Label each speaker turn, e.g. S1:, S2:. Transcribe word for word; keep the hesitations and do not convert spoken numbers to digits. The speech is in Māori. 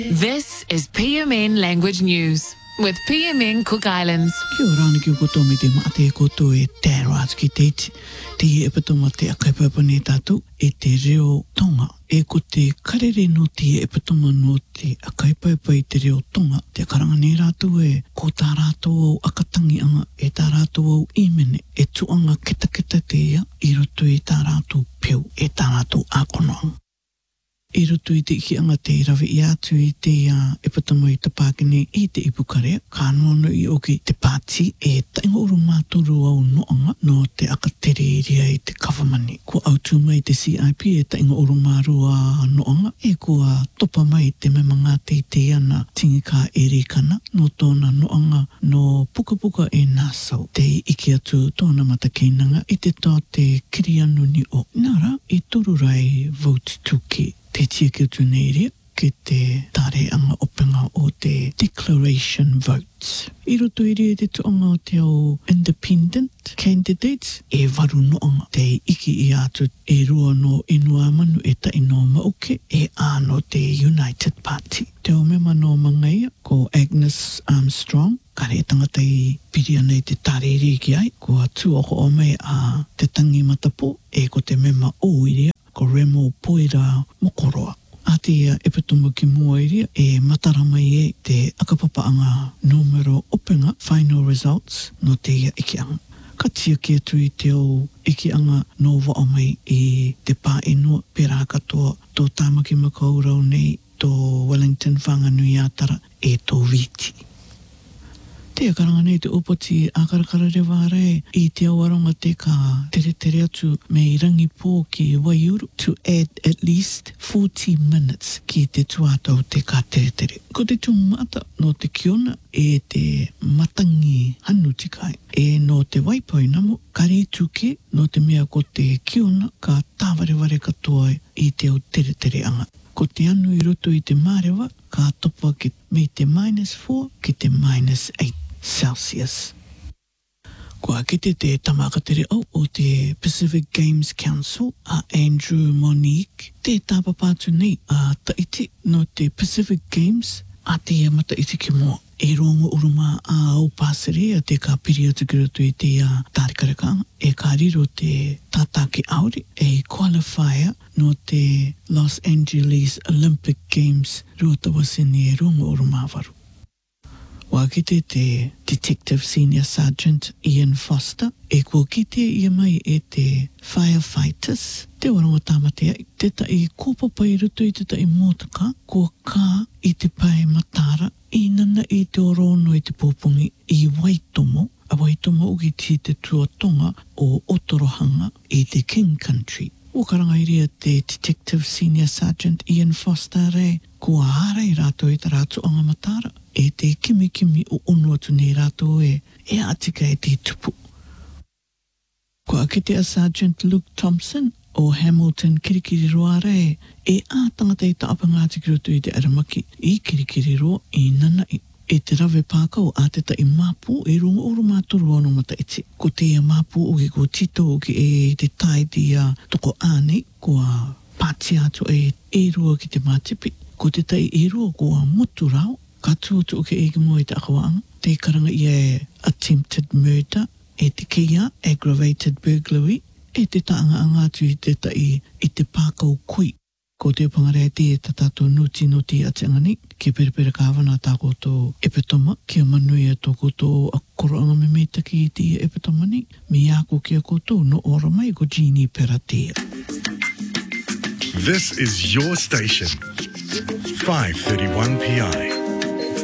S1: This is P M N Language News with P M N Cook Islands.
S2: Kia ora ni ki o koto me te maate e koto e tērāts ki teiti. Te i e pato ma te akaipapa ne tātou e te reo tonga. E ko te karere no te e pato ma no te akaipapa i te reo tonga. Te karanga ne rātou e ko tā rātou au akatangi anga e tā rātou au imene e tuanga keta keta te ia i roto i tā rātou peu e tā rātou ākonoanga. I roto i te iki anga te rawe i atu i te uh, e patamo i te pākene i te ipukarea. Ka nono i oki te pāti e tainga uru māturu au noanga no te akatere iria i te kawamani. Ko autu mai te C I P e tainga uru marua noanga e kua topa mai te memanga te te ana tingika e rikana no tōna noanga no puka puka e nāsau. Te iki atu tōna matakeinanga i te tō te kiri anu ni o. Nara i toru rai vote tuki. Te tia ki utu nei rea, ki te tare anga openga o te declaration votes. I roto i rea te tuanga o te au independent candidates e waru noanga. Te iki i atu e rua no inua manu e ta ino mauke e ano te United Party. Te o mema no mangaia ko Agnes Armstrong. Kare tangata i piri ana i te tare reki ai. Ko atu oko o mai a te tangi matapo e ko te mema o i rea. Ko Remo Poira Mokoroa. A te ia e patumu ki mua iria e matarama i e te akapapaanga numero openga final results no te ia iki anga. Ka tia ki atu i te o iki anga no wa mai i te pā enua pera katoa tō tāmaki makaurau nei tō Wellington Whanganui Atara e tō Viti. Te akaranga nei te opoti akarakara rewa rai i te awaronga te ka tere tere atu me i rangi pō ki Waiuru to add at least forty minutes ki te tuatau te ka tere tere. Ko te tumata no te kiona e te matangi hanu tikai e no te waipoi namo kare tuke no te mea ko te kiona ka tāwareware katoa i te au tere tere anga. Ko te anu i roto i te mārewa ka topa ki me te minus four ki te minus eight Celsius. Kua kite te tamakatere au o te Pacific Games Council a Andrew Monique. Te tāpapātu nei a taiti no te Pacific Games a te amata iti ki mua. E rongo uruma a au pāsere a te ka piri atu ki roto i te a tārikarekanga. E ka riro te tātaki auri e qualifier no te Los Angeles Olympic Games ruatawasini e rongo uruma waru. Wa kite te Detective Senior Sergeant Ian Foster e kua kite ia mai e te firefighters. Te waronga tāmatea i te tai kōpapa i ruto i te tai mōtaka kua kā i te pai matara i nana i te orono i te pōpungi i Waitomo. A Waitomo uki ti te tuatonga o Otorohanga i te King Country. O karanga iria te Detective Senior Sergeant Ian Foster re kua hara i rātou i ta rātou anga matara e te kimi kimi o ono atu nei rātou e e atika e te tupu. Kua kite a Sergeant Luke Thompson o Hamilton Kirikiri roa re e a tangata i ta apangāti ki roto i te aramaki i Kirikiri roa i nana i e te rawe pākau a te ta i māpū e runga oro māturu ono mata iti. Ko te ia māpū o ki ko tito o ki e te tai te ia toko ānei kua pāti atu e e rua ki te mātipi. Ko te tai e rua kua mutu rao ka tuotu o ki e ki mua i te akawaanga. Te karanga ia e attempted murder e te kia aggravated burglary e te taanga angatu i te tai i te pākau kui. Ko te pangare te e tatato nuti nuti a te angani, ki perepere kāwana tā koto epetoma, ki a manui a tō koto a koroanga me meitaki i te epetoma ni, mi ako ki a koto no ora mai ko Jeannie Peratea.
S3: This is your station, five thirty-one P I.